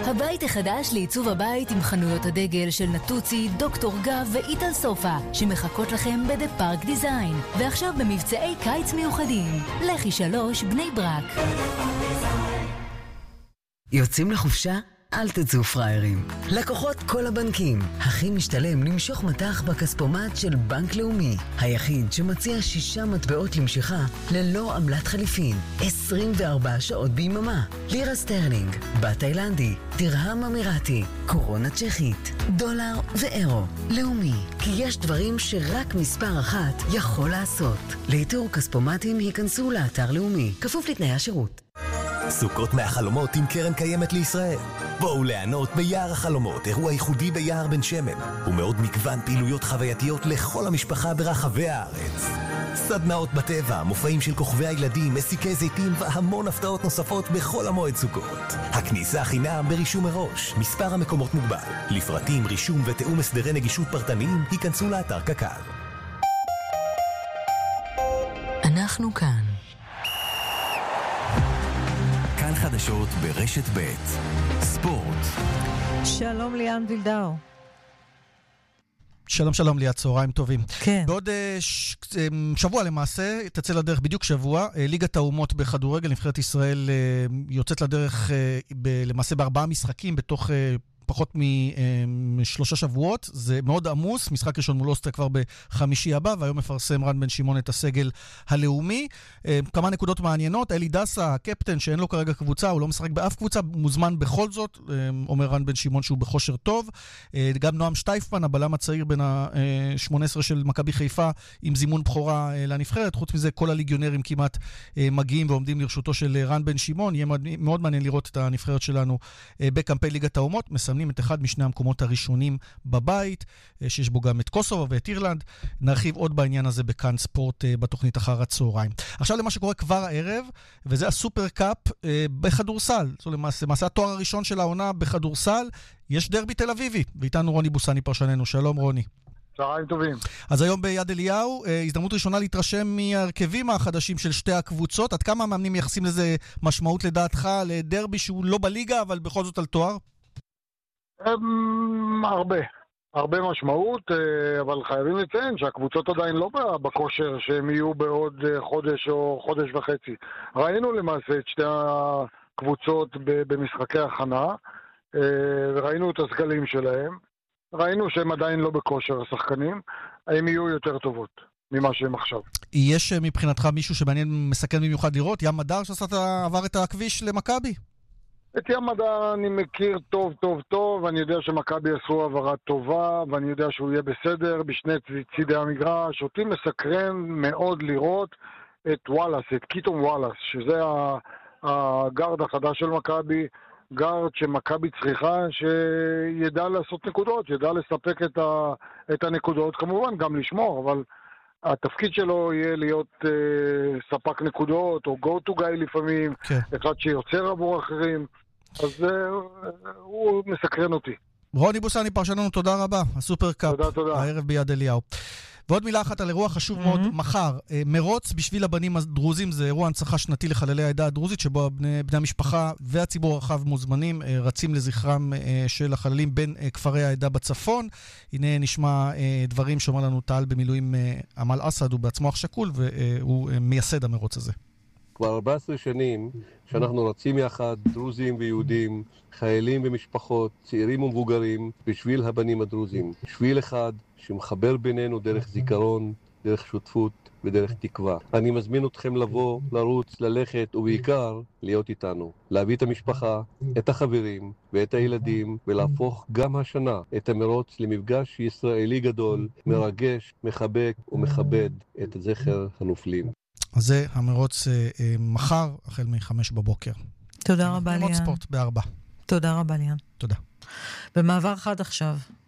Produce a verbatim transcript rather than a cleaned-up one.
הבית החדש לעיצוב הבית עם חנויות הדגל של נטוצי, דוקטור גב ואיטל סופה, שמחכות לכם בדה פארק דיזיין. ועכשיו במבצעי קיץ מיוחדים. לכי שלוש בני ברק. יוצאים לחופשה? אל תצאו פריירים. לקוחות כל הבנקים. הכי משתלם למשוך מטח בכספומט של בנק לאומי. היחיד שמציע שישה מטבעות למשיכה ללא עמלת חליפין. עשרים וארבע שעות ביממה. לירה סטרלינג, בת תאילנדי, תרהם אמירתי, קורונה צ'כית, דולר ואירו. לאומי. כי יש דברים שרק מספר אחת יכול לעשות. לאיתור כספומטים היכנסו לאתר לאומי. כפוף לתנאי השירות. סוכות מהחלומות עם קרן קיימת לישראל. בואו ליהנות ביער החלומות, אירוע ייחודי ביער בן שמן, ומאוד מגוון פעילויות חווייתיות לכל המשפחה ברחבי הארץ. סדנאות בטבע, מופעים של כוכבי הילדים, מסיקי זיתים והמון הפתעות נוספות בכל המועד סוכות. הכניסה חינם ברישום מראש, מספר המקומות מוגבל. לפרטים, רישום ותאום הסדרי נגישות פרטניים, היכנסו לאתר קק"ל. אנחנו כאן. כאן חדשות ברשת ב' ספורט. שלום ליאן וילדאו. שלום שלום ליאת, צהריים טובים. כן. בעוד ש... שבוע למעשה, תצא לדרך בדיוק שבוע, ליגת האומות בכדורגל, נבחרת ישראל יוצאת לדרך ב... למעשה בארבעה משחקים בתוך פחות משלושה שבועות. זה מאוד עמוס, משחק ראשון מול אוסטריה כבר בחמישי הבא, והיום מפרסם רן בן שמעון את הסגל הלאומי. כמה נקודות מעניינות, אלי דסה, הקפטן שאין לו כרגע קבוצה, הוא לא משחק באף קבוצה, מוזמן בכל זאת, אומר רן בן שמעון שהוא בכושר טוב. גם נועם שטייפמן, הבלם הצעיר בין ה-שמונה עשרה של מכבי חיפה, עם זימון בחורה לנבחרת. חוץ מזה, כל הליגיונרים כמעט מגיעים ועומדים לרשותו של רן בן שמעון. יהיה מאוד מעניין לראות את הנבחרת שלנו בקמפיין ליגת האומות. מסמנים את אחד משני המקומות הראשונים בבית, שיש בו גם את קוסובו ואת אירלנד. נרחיב עוד בעניין הזה בכאן ספורט בתוכנית אחר הצהריים. עכשיו למה שקורה כבר הערב, וזה הסופר קאפ בכדורסל. זו למעשה, למעשה התואר הראשון של העונה בכדורסל. יש דרבי תל אביבי, ואיתנו רוני בוסני פרשננו. שלום רוני. צהריים טובים. אז היום ביד אליהו, הזדמנות ראשונה להתרשם מהרכבים החדשים של שתי הקבוצות. עד כמה המאמנים מייחסים לזה משמעות לדעתך לדרבי שהוא לא בליגה, אבל בכל זאת על תואר? הרבה, הרבה משמעות, אבל חייבים לציין שהקבוצות עדיין לא בכושר שהם יהיו בעוד חודש או חודש וחצי. ראינו למעשה את שתי הקבוצות במשחקי הכנה, וראינו את הסגלים שלהם. ראינו שהם עדיין לא בכושר השחקנים, הם יהיו יותר טובות ממה שהם עכשיו. יש מבחינתך מישהו שמעניין מסכן במיוחד לראות? ים מדר שעבר את הכביש למכבי? את ים מדר אני מכיר טוב טוב טוב, אני יודע שמכבי עשו העברה טובה, ואני יודע שהוא יהיה בסדר בשני צידי המגרש. אותי מסקרן מאוד לראות את וואלאס, את קיטום וואלאס, שזה הגארד החדש של מכבי, גארד שמכבי צריכה, שידע לעשות נקודות, ידע לספק את, ה, את הנקודות, כמובן גם לשמור, אבל התפקיד שלו יהיה להיות uh, ספק נקודות, או go to guy לפעמים, כן. אחד שיוצר עבור אחרים, אז uh, הוא מסקרן אותי. רוני בוסני פרשננו, תודה רבה. הסופר קאפ, תודה, תודה. הערב ביד אליהו. ועוד מילה אחת על אירוע חשוב מאוד, מחר, מרוץ בשביל הבנים הדרוזים, זה אירוע הנצחה שנתי לחללי העדה הדרוזית, שבו בני, בני המשפחה והציבור הרחב מוזמנים, רצים לזכרם של החללים בין כפרי העדה בצפון. הנה נשמע דברים שאומר לנו טל במילואים עמל אסד, הוא בעצמו אח שכול, והוא מייסד המרוץ הזה. כבר ארבע עשרה שנים שאנחנו רצים יחד, דרוזים ויהודים, חיילים ומשפחות, צעירים ומבוגרים, בשביל הבנים הדרוזים. שביל אחד שמחבר בינינו דרך זיכרון, דרך שותפות ודרך תקווה. אני מזמין אתכם לבוא, לרוץ, ללכת ובעיקר להיות איתנו. להביא את המשפחה, את החברים ואת הילדים ולהפוך גם השנה את המרוץ למפגש ישראלי גדול, מרגש, מחבק ומכבד את זכר הנופלים. אז זה המרוץ אה, אה, מחר, החל מחמש בבוקר. תודה רבה ליאן. מרוץ ספורט בארבע. תודה רבה ליאן. תודה. במעבר חד עכשיו.